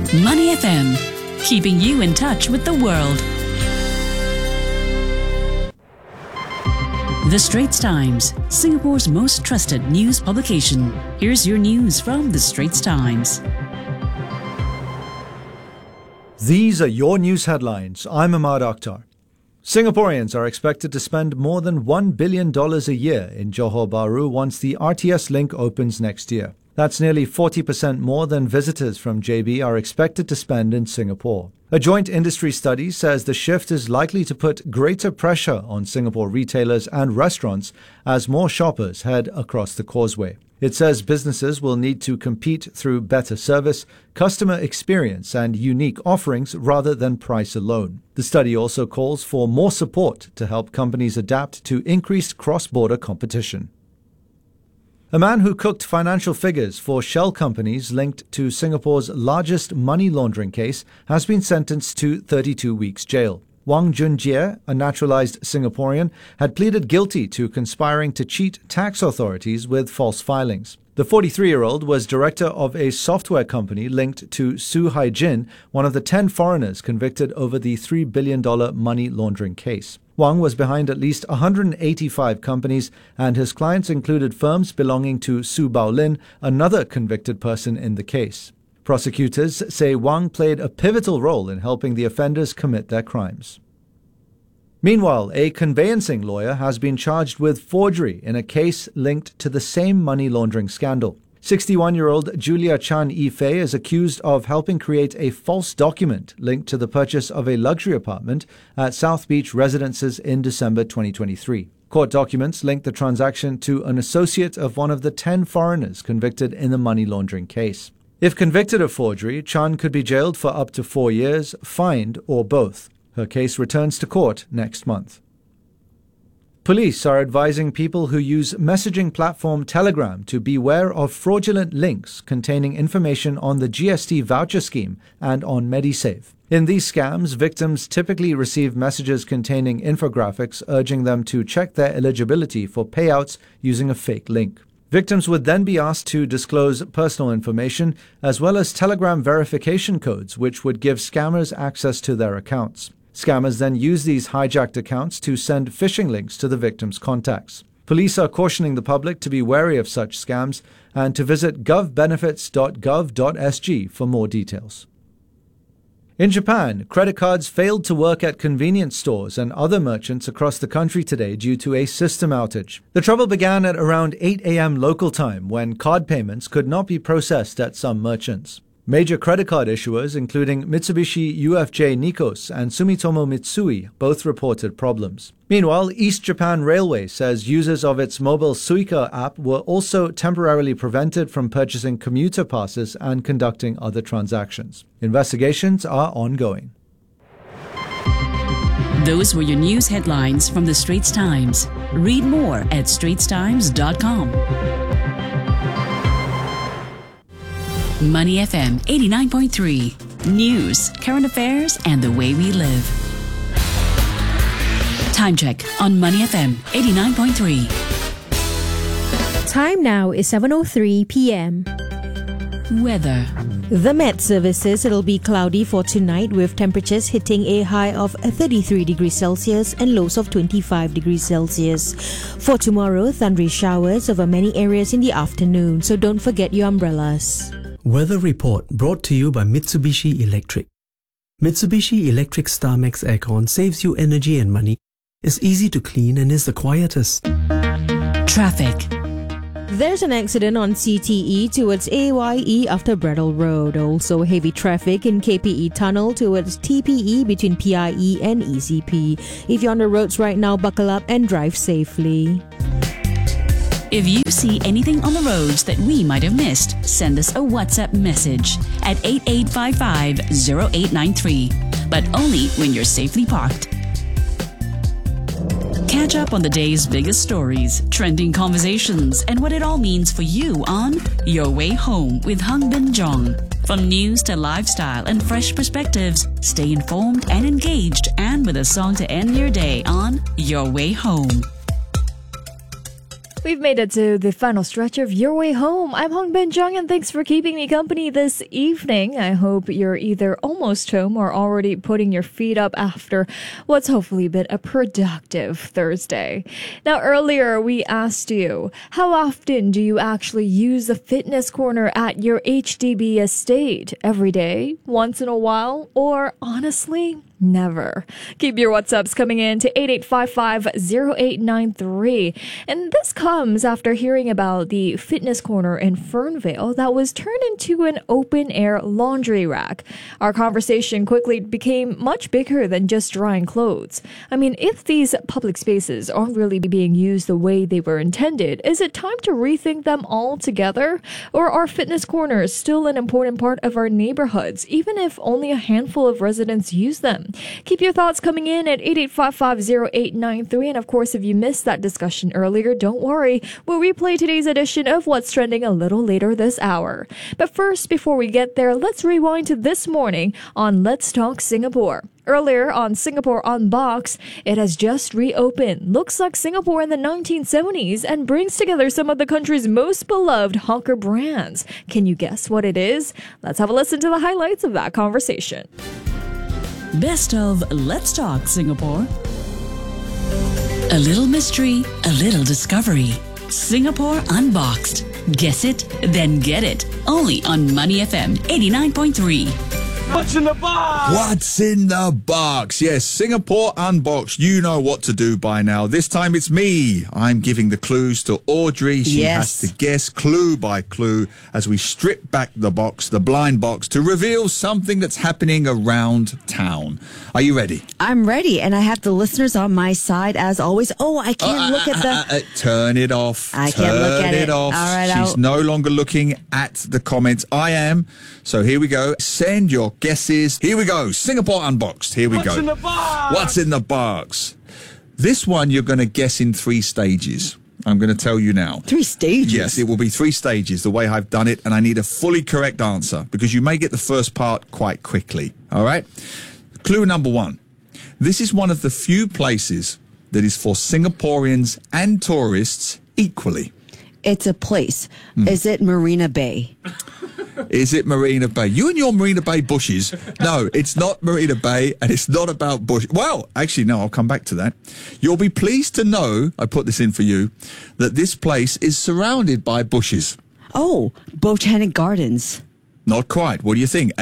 Money FM, keeping you in touch with the world. The Straits Times, Singapore's most trusted news publication. Here's your news from The Straits Times. These are your news headlines. I'm Ahmad Akhtar. Singaporeans are expected to spend more than $1 billion a year in Johor Bahru once the RTS link opens next year. That's nearly 40% more than visitors from JB are expected to spend in Singapore. A joint industry study says the shift is likely to put greater pressure on Singapore retailers and restaurants as more shoppers head across the causeway. It says businesses will need to compete through better service, customer experience, and unique offerings rather than price alone. The study also calls for more support to help companies adapt to increased cross-border competition. A man who cooked financial figures for shell companies linked to Singapore's largest money laundering case has been sentenced to 32 weeks jail. Wang Junjie, a naturalized Singaporean, had pleaded guilty to conspiring to cheat tax authorities with false filings. The 43-year-old was director of a software company linked to Su Haijin, one of the 10 foreigners convicted over the $3 billion money laundering case. Wang was behind at least 185 companies, and his clients included firms belonging to Su Baolin, another convicted person in the case. Prosecutors say Wang played a pivotal role in helping the offenders commit their crimes. Meanwhile, a conveyancing lawyer has been charged with forgery in a case linked to the same money laundering scandal. 61-year-old Julia Chan Yifei is accused of helping create a false document linked to the purchase of a luxury apartment at South Beach Residences in December 2023. Court documents link the transaction to an associate of one of the 10 foreigners convicted in the money laundering case. If convicted of forgery, Chan could be jailed for up to 4 years, fined, or both. Her case returns to court next month. Police are advising people who use messaging platform Telegram to beware of fraudulent links containing information on the GST voucher scheme and on MediSave. In these scams, victims typically receive messages containing infographics urging them to check their eligibility for payouts using a fake link. Victims would then be asked to disclose personal information as well as Telegram verification codes, which would give scammers access to their accounts. Scammers then use these hijacked accounts to send phishing links to the victims' contacts. Police are cautioning the public to be wary of such scams and to visit govbenefits.gov.sg for more details. In Japan, credit cards failed to work at convenience stores and other merchants across the country today due to a system outage. The trouble began at around 8 a.m. local time when card payments could not be processed at some merchants. Major credit card issuers, including Mitsubishi UFJ Nikos and Sumitomo Mitsui, both reported problems. Meanwhile, East Japan Railway says users of its mobile Suica app were also temporarily prevented from purchasing commuter passes and conducting other transactions. Investigations are ongoing. Those were your news headlines from The Straits Times. Read more at straitstimes.com. Money FM 89.3. News, current affairs, and the way we live. Time check on Money FM 89.3. Time now is 7:03 p.m. Weather. The Met Service says it'll be cloudy for tonight with temperatures hitting a high of 33 degrees Celsius and lows of 25 degrees Celsius. For tomorrow, thundery showers over many areas in the afternoon, so don't forget your umbrellas. Weather report brought to you by Mitsubishi Electric. Mitsubishi Electric StarMax Aircon saves you energy and money, is easy to clean and is the quietest. Traffic. There's an accident on CTE towards AYE after Brattle Road. Also heavy traffic in KPE Tunnel towards TPE between PIE and ECP. If you're on the roads right now, buckle up and drive safely. If you see anything on the roads that we might have missed, send us a WhatsApp message at 8855-0893. But only when you're safely parked. Catch up on the day's biggest stories, trending conversations, and what it all means for you on Your Way Home with Hung Bin Jong. From news to lifestyle and fresh perspectives, stay informed and engaged, and with a song to end your day on Your Way Home. We've made it to the final stretch of Your Way Home. I'm Hong Bin Jung, and thanks for keeping me company this evening. I hope you're either almost home or already putting your feet up after what's hopefully been a productive Thursday. Now, earlier we asked you, how often do you actually use the fitness corner at your HDB estate? Every day? Once in a while? Or honestly, never? Keep your WhatsApps coming in to 8855-0893. And this comes after hearing about the fitness corner in Fernvale that was turned into an open-air laundry rack. Our conversation quickly became much bigger than just drying clothes. I mean, if these public spaces aren't really being used the way they were intended, is it time to rethink them altogether? Or are fitness corners still an important part of our neighborhoods, even if only a handful of residents use them? Keep your thoughts coming in at 8855-0893. And of course, if you missed that discussion earlier, don't worry. We'll replay today's edition of What's Trending a little later this hour. But first, before we get there, let's rewind to this morning on Let's Talk Singapore. Earlier on Singapore Unboxed, it has just reopened. Looks like Singapore in the 1970s and brings together some of the country's most beloved hawker brands. Can you guess what it is? Let's have a listen to the highlights of that conversation. Best of Let's Talk Singapore. A little mystery, a little discovery. Singapore Unboxed. Guess it, then get it. Only on Money FM 89.3. What's in the box? What's in the box? Yes, Singapore Unboxed. You know what to do by now. This time it's me. I'm giving the clues to Audrey. She has to guess clue by clue as we strip back the box, the blind box, to reveal something that's happening around town. Are you ready? I'm ready, and I have the listeners on my side as always. Oh, I can't look at the... Turn it off. I can't look at it. Off. All right, She's no longer looking at the comments. I am. So here we go. Send your guesses. Here we go. Singapore Unboxed. Here we go. What's in the box? What's in the box? This one you're going to guess in 3 stages. I'm going to tell you now. 3 stages? Yes, it will be 3 stages, the way I've done it, and I need a fully correct answer because you may get the first part quite quickly. All right? Clue number 1. This is one of the few places that is for Singaporeans and tourists equally. It's a place. Is it Marina Bay? Is it Marina Bay? You and your Marina Bay bushes. No, it's not Marina Bay, and it's not about bush. Well, actually, no, I'll come back to that. You'll be pleased to know, I put this in for you, that this place is surrounded by bushes. Oh, Botanic Gardens. Not quite. What do you think?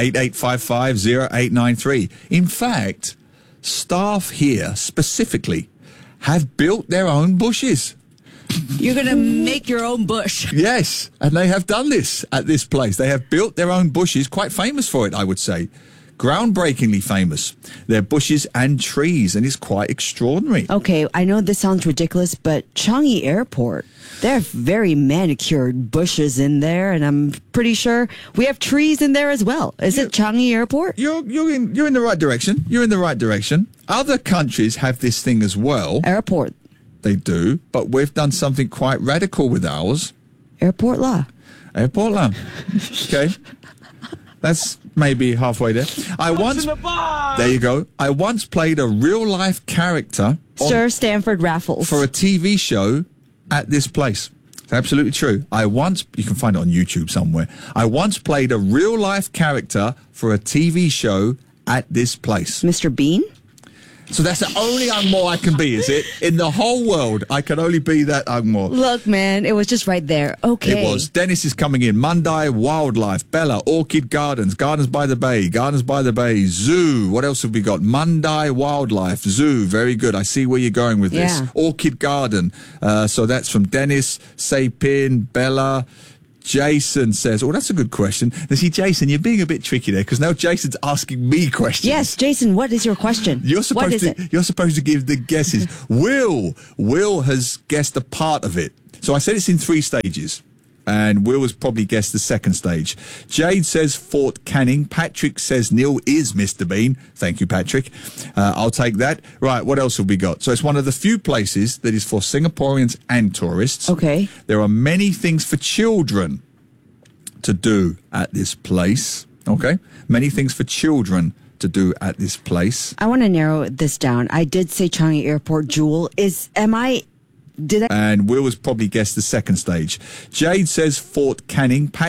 8855-0893. In fact, staff here specifically have built their own bushes. You're going to make your own bush. Yes, and they have done this at this place. They have built their own bushes, quite famous for it, I would say. Groundbreakingly famous. They're bushes and trees, and it's quite extraordinary. Okay, I know this sounds ridiculous, but Changi Airport, there are very manicured bushes in there, and I'm pretty sure we have trees in there as well. Is it Changi Airport? You're in the right direction. You're in the right direction. Other countries have this thing as well. Airport. They do, but we've done something quite radical with ours. Airport law. Airport law. Okay. That's maybe halfway there. There you go. I once played a real-life character Sir Stanford Raffles. for a TV show at this place. It's absolutely true. You can find it on YouTube somewhere. I once played a real-life character for a TV show at this place. Mr. Bean? So that's the only Angmo I can be, is it? In the whole world, I can only be that Angmo. Look, man, it was just right there. Okay. It was. Dennis is coming in. Mandai Wildlife, Bella, Orchid Gardens, Gardens by the Bay, Zoo. What else have we got? Mandai Wildlife, Zoo. Very good. I see where you're going with this. Yeah. Orchid Garden. So that's from Dennis, Sapin, Bella. Jason says, oh, that's a good question. Now, see, Jason, you're being a bit tricky there because now Jason's asking me questions. Yes, Jason, what is your question? You're supposed to give the guesses. Will has guessed a part of it. So I said it's in 3 stages. And Will has probably guessed the second stage. Jade says Fort Canning. Patrick says Neil is Mr. Bean. Thank you, Patrick. I'll take that. Right, what else have we got? So it's one of the few places that is for Singaporeans and tourists. Okay. There are many things for children to do at this place. Okay? Many things for children to do at this place. I want to narrow this down. I did say Changi Airport, Jewel. Am I Did I? And Will has probably guessed the second stage. Jade says Fort Canning.